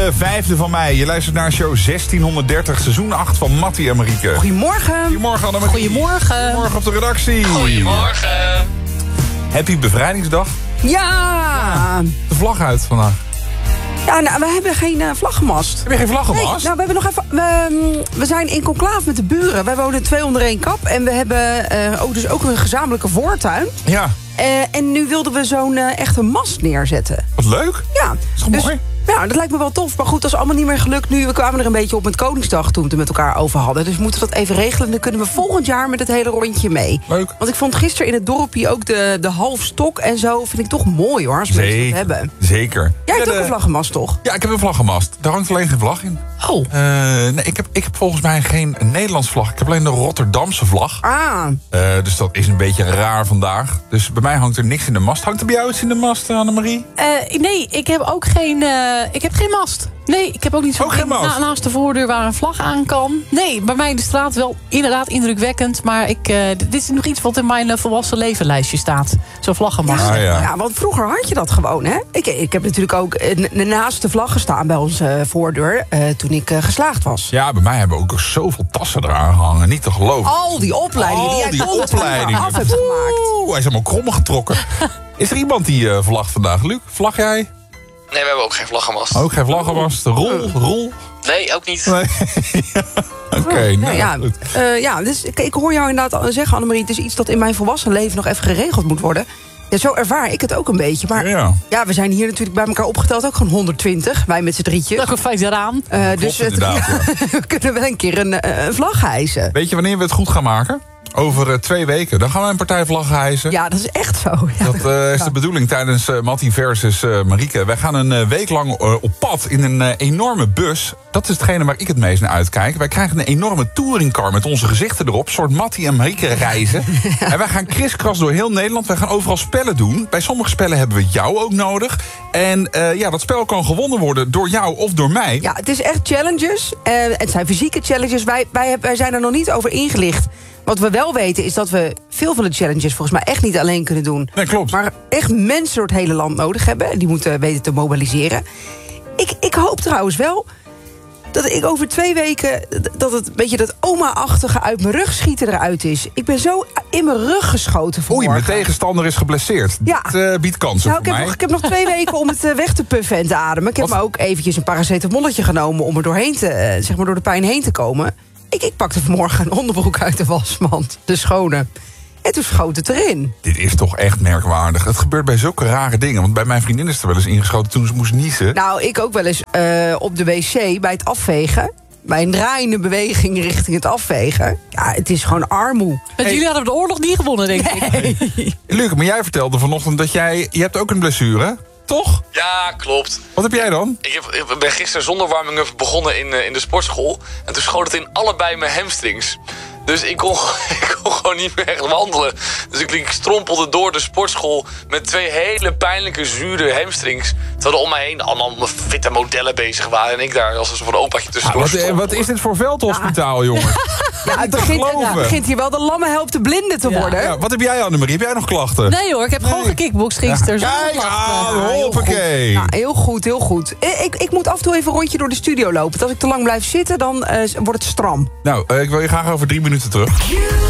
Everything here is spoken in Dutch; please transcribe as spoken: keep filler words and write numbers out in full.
de vijfde van mei. Je luistert naar show zestienhonderddertig, seizoen acht van Mattie en Marieke. Goedemorgen. Goedemorgen, Annemarie. Goedemorgen. Goedemorgen op de redactie. Goedemorgen. Happy Bevrijdingsdag. Ja. De vlag uit vandaag. Ja, nou, we hebben geen uh, vlaggenmast. Heb je geen vlaggenmast? Nee, nou, we hebben nog even. We, we zijn in conclave met de buren. Wij wonen twee onder één kap. En we hebben uh, ook, dus ook een gezamenlijke voortuin. Ja. Uh, en nu wilden we zo'n uh, echte mast neerzetten. Wat leuk. Ja. Is toch dus, mooi? Ja, dat lijkt me wel tof. Maar goed, dat is allemaal niet meer gelukt nu. We kwamen er een beetje op met Koningsdag toen we het met elkaar over hadden. Dus moeten we dat even regelen. En dan kunnen we volgend jaar met het hele rondje mee. Leuk. Want ik vond gisteren in het dorpje ook de, de halfstok en zo. Vind ik toch mooi hoor, als we het hebben. Zeker. Jij hebt ja, ook de... een vlaggenmast, toch? Ja, ik heb een vlaggenmast. Daar hangt alleen geen vlag in. Oh. Uh, nee, ik heb, ik heb volgens mij geen Nederlands vlag. Ik heb alleen de Rotterdamse vlag. Ah. Uh, dus dat is een beetje raar vandaag. Dus bij mij hangt er niks in de mast. Hangt er bij jou iets in de mast, Annemarie? Uh, nee, ik heb ook geen, uh, ik heb geen mast. Nee, ik heb ook niet zo'n ding na, naast de voordeur waar een vlag aan kan. Nee, bij mij in de straat wel inderdaad indrukwekkend. Maar ik, uh, dit is nog iets wat in mijn uh, volwassen levenlijstje staat. Zo'n vlaggenmast. Ja, ah, ja. ja, want vroeger had je dat gewoon, hè? Ik, ik heb natuurlijk ook uh, naast de vlag gestaan bij onze uh, voordeur uh, toen ik uh, geslaagd was. Ja, bij mij hebben ook zoveel tassen eraan gehangen. Niet te geloven. Al die opleidingen Al die jij die opleidingen af hebt gemaakt. Oeh, hij is helemaal krommen getrokken. Is er iemand die uh, vlagt vandaag? Luc, vlag jij? Nee, we hebben ook geen vlaggenmast. Ook geen vlaggenmast. Rol, rol. Nee, ook niet. Nee. ja. Oké, okay, oh, nou, ja, uh, ja, dus ik, ik hoor jou inderdaad zeggen, Annemarie, het is iets dat in mijn volwassen leven nog even geregeld moet worden. Ja, zo ervaar ik het ook een beetje. Maar ja, ja, we zijn hier natuurlijk bij elkaar opgeteld ook gewoon honderdtwintig. Wij met z'n drietjes. Dat vijf eraan. Uh, dus het, ja, ja. we kunnen wel een keer een, een vlag hijsen. Weet je wanneer we het goed gaan maken? Over uh, twee weken. Dan gaan we een partij vlaggen hijsen. Ja, dat is echt zo. Ja, dat uh, is de bedoeling tijdens uh, Mattie versus uh, Marieke. Wij gaan een uh, week lang uh, op pad in een uh, enorme bus. Dat is hetgene waar ik het meest naar uitkijk. Wij krijgen een enorme touringcar met onze gezichten erop. Een soort Mattie en Marieke reizen. Ja. En wij gaan kriskras door heel Nederland. Wij gaan overal spellen doen. Bij sommige spellen hebben we jou ook nodig. En uh, ja, dat spel kan gewonnen worden door jou of door mij. Ja, het is echt challenges. Uh, het zijn fysieke challenges. Wij, wij, wij zijn er nog niet over ingelicht. Wat we wel weten is dat we veel van de challenges volgens mij echt niet alleen kunnen doen. Nee, klopt. Maar echt mensen door het hele land nodig hebben. En die moeten weten te mobiliseren. Ik, ik hoop trouwens wel dat ik over twee weken, dat het een beetje dat oma-achtige uit mijn rug schieten eruit is. Ik ben zo in mijn rug geschoten vanmorgen. Oei, mijn tegenstander is geblesseerd. Ja. Dit uh, biedt kansen nou, voor ik heb mij. Nog, ik heb nog twee weken om het uh, weg te puffen en te ademen. Ik heb Wat? me ook eventjes een paracetamolletje genomen om er doorheen te, uh, zeg maar door de pijn heen te komen. Ik, ik pakte vanmorgen een onderbroek uit de wasmand, de schone. En toen schoot het erin. Dit is toch echt merkwaardig. Het gebeurt bij zulke rare dingen. Want bij mijn vriendin is er wel eens ingeschoten toen ze moest niezen. Nou, ik ook wel eens uh, op de wc bij het afvegen. Bij een draaiende beweging richting het afvegen. Ja, het is gewoon armoe. Met hey. Jullie hadden de oorlog niet gewonnen, denk ik. Nee. Luc, maar jij vertelde vanochtend dat jij... Je hebt ook een blessure, toch? Ja, klopt. Wat heb jij dan? Ik, heb, ik ben gisteren zonder warming-up begonnen in, in de sportschool. En toen schoot het in allebei mijn hamstrings. Dus ik kon, ik kon gewoon niet meer echt wandelen. Dus ik, ik strompelde door de sportschool met twee hele pijnlijke, zure hamstrings. Terwijl er om mij heen allemaal fitte modellen bezig waren. En ik daar als een soort opaatje tussendoor ah, wat, wat is dit voor veldhospitaal, ja. jongen? Ja, het begint, het begint hier wel de lammen helpt de blinden te ja. worden. Ja, wat heb jij, Annemarie? Heb jij nog klachten? Nee hoor, ik heb nee. gewoon gekickboxd gisteren. Ja, kijk, ah, hoppakee. Ja, heel goed, heel goed. Ik, ik moet af en toe even een rondje door de studio lopen. Als ik te lang blijf zitten, dan uh, wordt het stram. Nou, uh, ik wil je graag over drie minuten terug.